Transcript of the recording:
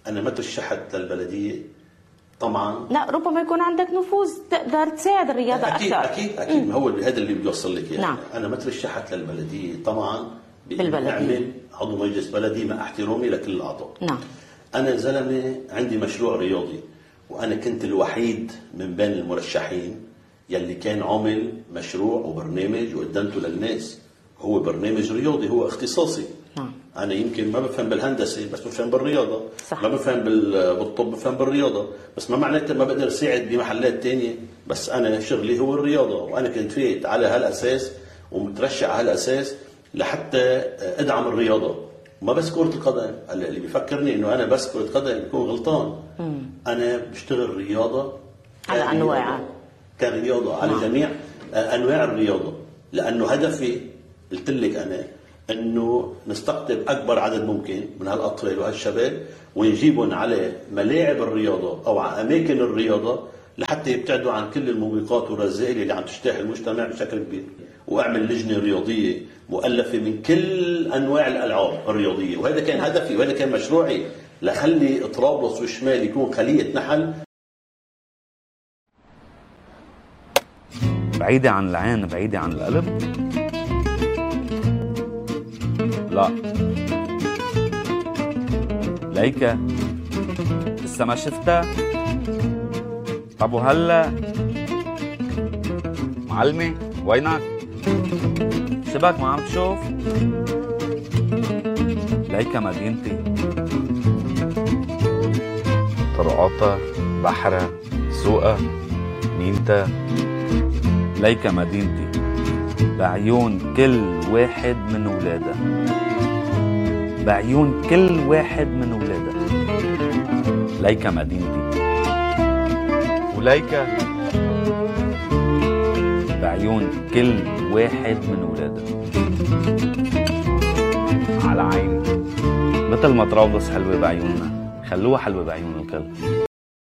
انا ما ترشحت للبلديه طبعا. لا، ربما يكون عندك نفوذ تقدر تساعد الرياضه اكيد اكثر. اكيد هو هذا اللي بدي اوصل لك يعني. نعم. انا ما ترشحت للبلديه طبعا بالبلديه اعمل عضو مجلس بلدي مع احترامي لكل الاعضاء. نعم. انا زلمه عندي مشروع رياضي، وانا كنت الوحيد من بين المرشحين يلي كان عامل مشروع وبرنامج وقدمته للناس. هو برنامج رياضي، هو اختصاصي. نعم. انا يمكن ما بفهم بالهندسه بس بفهم بالرياضه. صح. ما بفهم بالطب، بفهم بالرياضه، بس ما معناته ما بقدر اساعد بمحلات تانية. بس انا شغلي هو الرياضه، وانا كنت فايت على هالاساس ومترشح على هالاساس لحتى ادعم الرياضه، ما بس كره القدم. هلا اللي بيفكرني انه انا بس كره قدم بيكون غلطان. انا بشتغل رياضه على انواعها، كرياضه على جميع انواع الرياضه، لانه هدفي قلت لك انا انه نستقطب اكبر عدد ممكن من هالاطفال وهالشباب ونجيبهم على ملاعب الرياضه او على اماكن الرياضه لحتى يبتعدوا عن كل الموبقات والرذائل اللي عم تجتاح المجتمع بشكل كبير. واعمل لجنه رياضيه مؤلفه من كل انواع الالعاب الرياضيه، وهذا كان هدفي وهذا كان مشروعي، لخلي طرابلس والشمال يكون خليه نحل بعيدة عن العين، بعيدة عن القلب. لا ليكا لسه ما شفتها. طب وهلا معلمي وينك؟ شبك ما عم تشوف؟ ليكا مدينتي، طرقاتها، بحرها، سوقها، نينتا. ليكا مدينتي بعيون كل واحد من ولادها، بعيون كل واحد من ولادها. ليكا مدينتي، وليكا بعيون كل واحد من ولادها. على عيني، مثل ما طرابلس حلوة بعيوننا، خلوها حلوة بعيون الكل.